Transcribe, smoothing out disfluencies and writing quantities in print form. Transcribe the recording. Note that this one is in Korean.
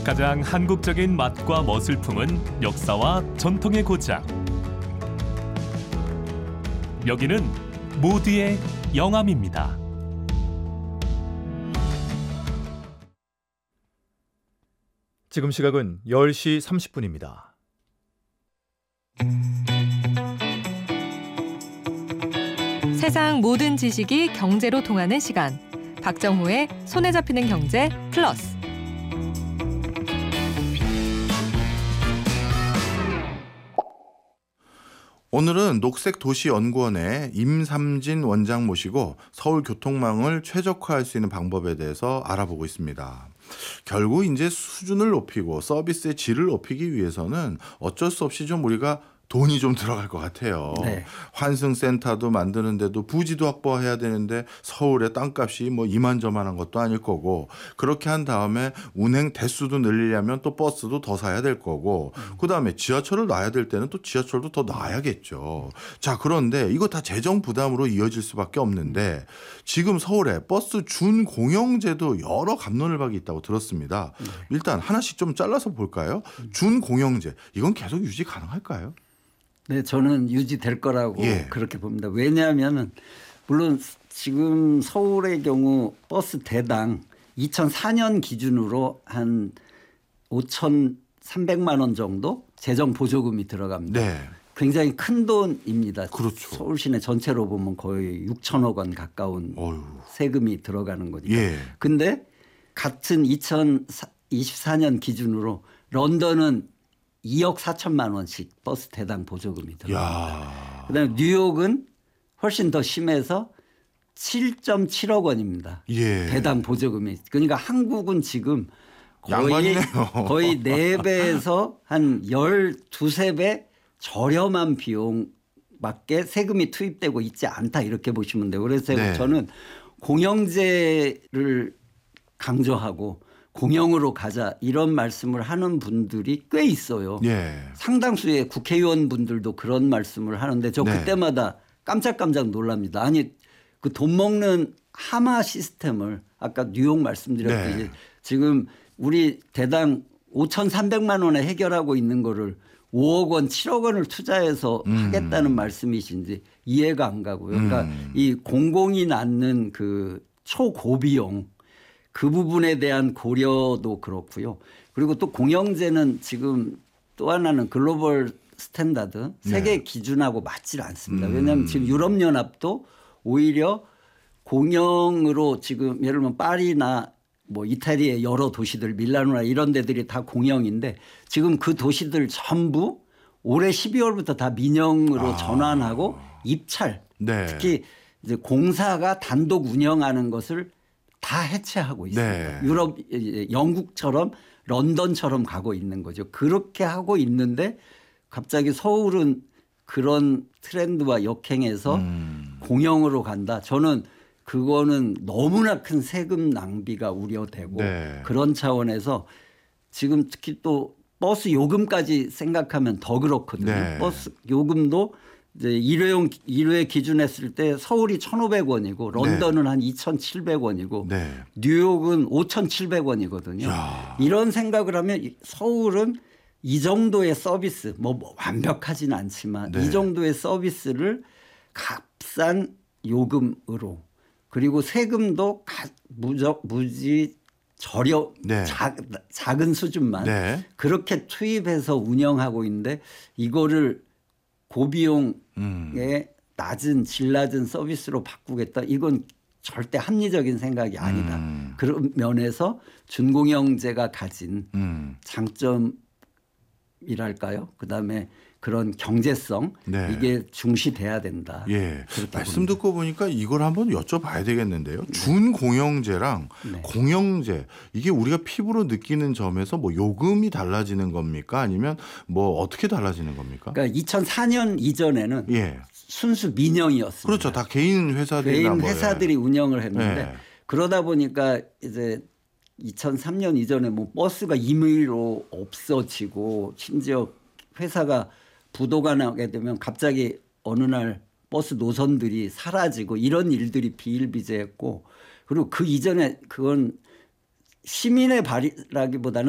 가장 한국적인 맛과 멋을 품은 역사와 전통의 고장. 여기는 모두의 영암입니다. 지금 시각은 10시 30분입니다. 세상 모든 지식이 경제로 통하는 시간. 박정호의 손에 잡히는 경제 플러스. 오늘은 녹색도시연구원의 임삼진 원장 모시고 서울 교통망을 최적화할 수 있는 방법에 대해서 알아보고 있습니다. 결국 이제 수준을 높이고 서비스의 질을 높이기 위해서는 어쩔 수 없이 좀 우리가 돈이 좀 들어갈 것 같아요. 네. 환승센터도 만드는데도 부지도 확보해야 되는데 서울의 땅값이 뭐 이만저만한 것도 아닐 거고, 그렇게 한 다음에 운행 대수도 늘리려면 또 버스도 더 사야 될 거고, 그다음에 지하철을 놔야 될 때는 또 지하철도 더 놔야겠죠. 자, 그런데 이거 다 재정 부담으로 이어질 수밖에 없는데 지금 서울에 버스 준공영제도 여러 갑론을박이 있다고 들었습니다. 일단 하나씩 좀 잘라서 볼까요? 준공영제, 이건 계속 유지 가능할까요? 네, 저는 유지될 거라고 그렇게 봅니다. 왜냐하면 물론 지금 서울의 경우 버스 대당 2004년 기준으로 한 5,300만 원 정도 재정 보조금이 들어갑니다. 네. 굉장히 큰 돈입니다. 그렇죠. 서울 시내 전체로 보면 거의 6천억 원 가까운 세금이 들어가는 거니까. 근데 같은 2024년 기준으로 런던은 2억 4천만 원씩 버스 대당 보조금이 들어갑니다. 그다음에 뉴욕은 훨씬 더 심해서 7.7억 원입니다. 대당 보조금이. 그러니까 한국은 지금 거의 4배에서 한 12~13배 저렴한 비용밖에 세금이 투입되고 있지 않다, 이렇게 보시면 돼요. 그래서 저는 공영제를 강조하고 공영으로 가자, 이런 말씀을 하는 분들이 꽤 있어요. 상당수의 국회의원분들도 그런 말씀을 하는데 저 그때마다 깜짝깜짝 놀랍니다. 아니, 그 돈 먹는 하마 시스템을 아까 뉴욕 말씀드렸듯이 지금 우리 대당 5,300만 원에 해결하고 있는 거를 5억 원, 7억 원을 투자해서 하겠다는 말씀이신지 이해가 안 가고요. 그러니까 이 공공이 낳는 그 초고비용, 그 부분에 대한 고려도 그렇고요. 그리고 또 공영제는 지금 또 하나는 글로벌 스탠다드, 세계 기준하고 맞질 않습니다. 왜냐하면 지금 유럽연합도 오히려 공영으로 지금 예를 들면 파리나 뭐 이태리의 여러 도시들, 밀라노나 이런 데들이 다 공영인데 지금 그 도시들 전부 올해 12월부터 다 민영으로 전환하고 입찰, 특히 이제 공사가 단독 운영하는 것을 다 해체하고 있습니다. 유럽, 영국처럼 런던처럼 가고 있는 거죠. 그렇게 하고 있는데 갑자기 서울은 그런 트렌드와 역행해서 공영으로 간다. 저는 그거는 너무나 큰 세금 낭비가 우려되고 그런 차원에서 지금 특히 또 버스 요금까지 생각하면 더 그렇거든요. 버스 요금도 이제 일회 기준했을 때 서울이 1,500원이고 런던은 한 2,700원이고 뉴욕은 5,700원이거든요. 이런 생각을 하면 서울은 이 정도의 서비스, 뭐 완벽하지는 않지만 이 정도의 서비스를 값싼 요금으로, 그리고 세금도 무지 작은 수준만 그렇게 투입해서 운영하고 있는데 이거를 고비용의 낮은 질 낮은 서비스로 바꾸겠다, 이건 절대 합리적인 생각이 아니다. 그런 면에서 준공영제가 가진 장점이랄까요? 그다음에 그런 경제성, 이게 중시돼야 된다. 말씀 듣고 보니까 이걸 한번 여쭤봐야 되겠는데요. 준공영제랑 공영제, 이게 우리가 피부로 느끼는 점에서 뭐 요금이 달라지는 겁니까? 아니면 뭐 어떻게 달라지는 겁니까? 그러니까 2004년 이전에는 순수 민영이었습니다. 그렇죠. 다 개인 회사들이 운영을 했는데 그러다 보니까 이제 2003년 이전에 뭐 버스가 임의로 없어지고 심지어 회사가 부도가 나게 되면 갑자기 어느 날 버스 노선들이 사라지고 이런 일들이 비일비재했고, 그리고 그 이전에 그건 시민의 발의라기보다는